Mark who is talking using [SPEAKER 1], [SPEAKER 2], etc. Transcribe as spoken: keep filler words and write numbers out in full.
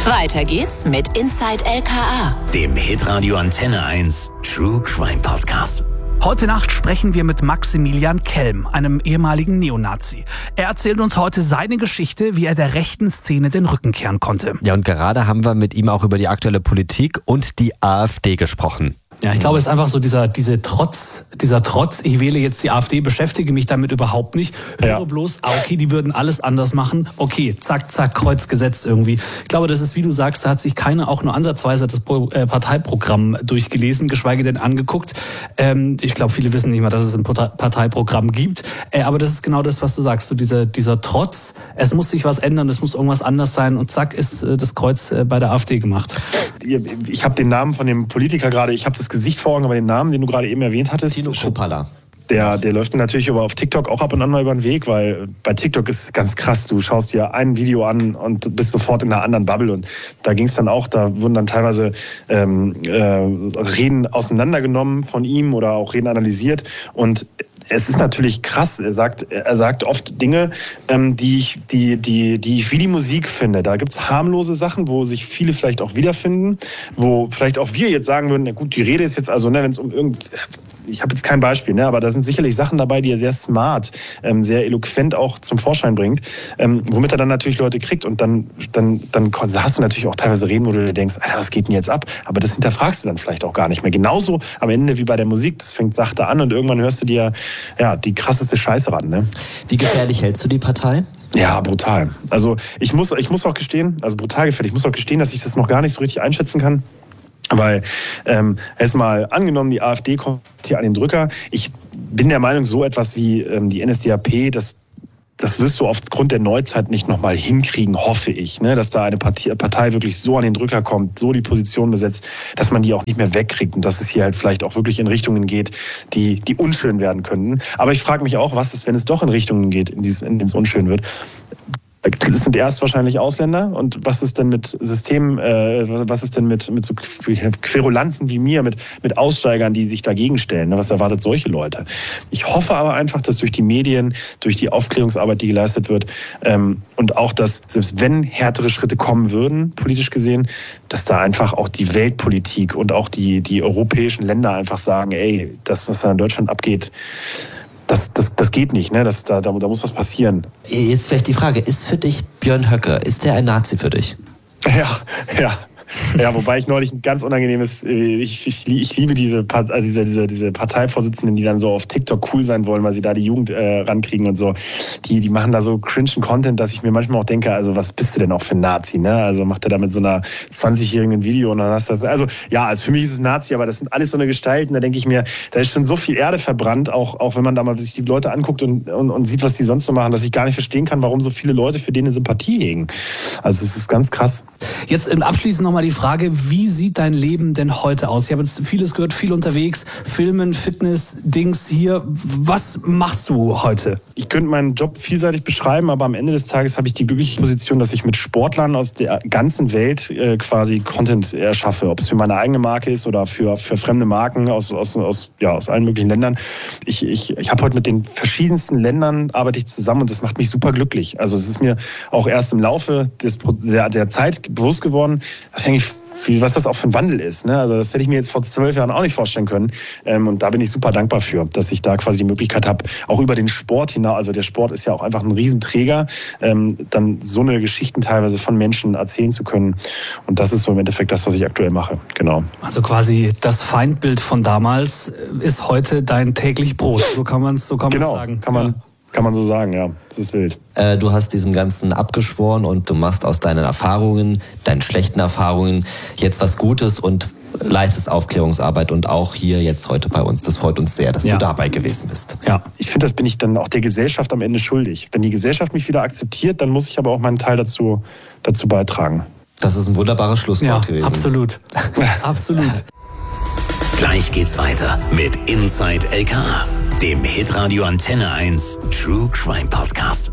[SPEAKER 1] Weiter geht's mit Inside L K A,
[SPEAKER 2] dem Hitradio Antenne eins True Crime Podcast.
[SPEAKER 3] Heute Nacht sprechen wir mit Maximilian Kelm, einem ehemaligen Neonazi. Er erzählt uns heute seine Geschichte, wie er der rechten Szene den Rücken kehren konnte.
[SPEAKER 4] Ja, und gerade haben wir mit ihm auch über die aktuelle Politik und die AfD gesprochen.
[SPEAKER 3] Ja, ich glaube, es ist einfach so dieser, diese Trotz, dieser Trotz, ich wähle jetzt die AfD, beschäftige mich damit überhaupt nicht. Höre ja. bloß, ah, okay, die würden alles anders machen. Okay, zack, zack, Kreuz gesetzt irgendwie. Ich glaube, das ist, wie du sagst, da hat sich keiner auch nur ansatzweise das Parteiprogramm durchgelesen, geschweige denn angeguckt. Ähm, ich glaube, viele wissen nicht mal, dass es ein Parteiprogramm gibt. Äh, aber das ist genau das, was du sagst, so dieser, dieser Trotz, es muss sich was ändern, es muss irgendwas anders sein und zack, ist äh, das Kreuz äh, bei der AfD gemacht.
[SPEAKER 5] Ich habe den Namen von dem Politiker gerade, ich habe das Gesicht vor Augen, aber den Namen, den du gerade eben erwähnt hattest.
[SPEAKER 4] Tino Kruppalla.
[SPEAKER 5] Der, der läuft mir natürlich aber auf TikTok auch ab und an mal über den Weg, weil bei TikTok ist ganz krass, du schaust dir ein Video an und bist sofort in einer anderen Bubble und da ging es dann auch, da wurden dann teilweise ähm, äh, Reden auseinandergenommen von ihm oder auch Reden analysiert und es ist natürlich krass. Er sagt, er sagt oft Dinge, ähm, die ich, die, die, die ich wie die Musik finde. Da gibt's harmlose Sachen, wo sich viele vielleicht auch wiederfinden, wo vielleicht auch wir jetzt sagen würden, na gut, die Rede ist jetzt also, ne, wenn es um irgend, ich habe jetzt kein Beispiel, ne, aber da sind sicherlich Sachen dabei, die er sehr smart, ähm, sehr eloquent auch zum Vorschein bringt, ähm, womit er dann natürlich Leute kriegt und dann, dann, dann hast du natürlich auch teilweise Reden, wo du dir denkst, Alter, was geht denn jetzt ab? Aber das hinterfragst du dann vielleicht auch gar nicht mehr. Genauso am Ende wie bei der Musik, das fängt sachte an und irgendwann hörst du dir ja, die krasseste Scheiße ran, ne?
[SPEAKER 4] Wie gefährlich hältst du die Partei?
[SPEAKER 5] Ja, brutal. Also ich muss, ich muss auch gestehen, also brutal gefährlich, ich muss auch gestehen, dass ich das noch gar nicht so richtig einschätzen kann. Weil, ähm, erstmal angenommen, die AfD kommt hier an den Drücker. Ich bin der Meinung, so etwas wie ähm, die N S D A P, das Das wirst du aufgrund der Neuzeit nicht nochmal hinkriegen, hoffe ich, ne? Dass da eine Partei, Partei wirklich so an den Drücker kommt, so die Position besetzt, dass man die auch nicht mehr wegkriegt und dass es hier halt vielleicht auch wirklich in Richtungen geht, die, die unschön werden könnten. Aber ich frage mich auch, was ist, wenn es doch in Richtungen geht, in, dieses, in denen es unschön wird? Das sind erst wahrscheinlich Ausländer und was ist denn mit Systemen, äh, was ist denn mit, mit so Querulanten wie mir, mit, mit Aussteigern, die sich dagegen stellen? Was erwartet solche Leute? Ich hoffe aber einfach, dass durch die Medien, durch die Aufklärungsarbeit, die geleistet wird ähm, und auch, dass selbst wenn härtere Schritte kommen würden, politisch gesehen, dass da einfach auch die Weltpolitik und auch die, die europäischen Länder einfach sagen, ey, das, was da in Deutschland abgeht, Das, das, das geht nicht, ne? Das, da, da, da muss was passieren.
[SPEAKER 4] Jetzt vielleicht die Frage, ist für dich Björn Höcke, ist der ein Nazi für dich?
[SPEAKER 5] Ja, ja. Ja, wobei ich neulich ein ganz unangenehmes, ich, ich, ich liebe diese, diese, diese, diese Parteivorsitzenden, die dann so auf TikTok cool sein wollen, weil sie da die Jugend äh, rankriegen und so. Die, die machen da so cringen Content, dass ich mir manchmal auch denke, also was bist du denn auch für ein Nazi, ne? Also macht er da mit so einer zwanzigjährigen ein Video und dann hast du das, also ja, also für mich ist es Nazi, aber das sind alles so eine Gestalten, da denke ich mir, da ist schon so viel Erde verbrannt, auch, auch wenn man da mal sich die Leute anguckt und, und, und sieht, was die sonst so machen, dass ich gar nicht verstehen kann, warum so viele Leute für den eine Sympathie hegen. Also es ist ganz krass.
[SPEAKER 3] Jetzt im Abschließend nochmal die Frage, wie sieht dein Leben denn heute aus? Ich habe jetzt vieles gehört, viel unterwegs, Filmen, Fitness, Dings hier. Was machst du heute?
[SPEAKER 5] Ich könnte meinen Job vielseitig beschreiben, aber am Ende des Tages habe ich die glückliche Position, dass ich mit Sportlern aus der ganzen Welt äh, quasi Content erschaffe. Ob es für meine eigene Marke ist oder für, für fremde Marken aus, aus, aus, ja, aus allen möglichen Ländern. Ich, ich, ich habe heute mit den verschiedensten Ländern arbeite ich zusammen und das macht mich super glücklich. Also es ist mir auch erst im Laufe des, der, der Zeit bewusst geworden, dass eigentlich Wie, was das auch für ein Wandel ist. Ne? Also das hätte ich mir jetzt vor zwölf Jahren auch nicht vorstellen können. Ähm, und da bin ich super dankbar für, dass ich da quasi die Möglichkeit habe, auch über den Sport hinaus, also der Sport ist ja auch einfach ein Riesenträger, ähm, dann so eine Geschichten teilweise von Menschen erzählen zu können. Und das ist so im Endeffekt das, was ich aktuell mache. Genau.
[SPEAKER 3] Also quasi das Feindbild von damals ist heute dein täglich Brot. So kann man es so kann
[SPEAKER 5] genau,
[SPEAKER 3] sagen.
[SPEAKER 5] Kann man,
[SPEAKER 3] ja.
[SPEAKER 5] Kann man so sagen, ja. Das ist wild.
[SPEAKER 4] Äh, du hast diesem Ganzen abgeschworen und du machst aus deinen Erfahrungen, deinen schlechten Erfahrungen jetzt was Gutes und leistest Aufklärungsarbeit und auch hier jetzt heute bei uns. Das freut uns sehr, dass
[SPEAKER 3] ja.
[SPEAKER 4] du dabei gewesen bist.
[SPEAKER 5] Ja. Ich finde, das bin ich dann auch der Gesellschaft am Ende schuldig. Wenn die Gesellschaft mich wieder akzeptiert, dann muss ich aber auch meinen Teil dazu, dazu beitragen.
[SPEAKER 4] Das ist ein wunderbares Schlusswort
[SPEAKER 3] ja,
[SPEAKER 4] gewesen.
[SPEAKER 3] Absolut. Absolut.
[SPEAKER 2] Gleich geht's weiter mit Inside L K A, dem Hitradio Antenne eins True Crime Podcast.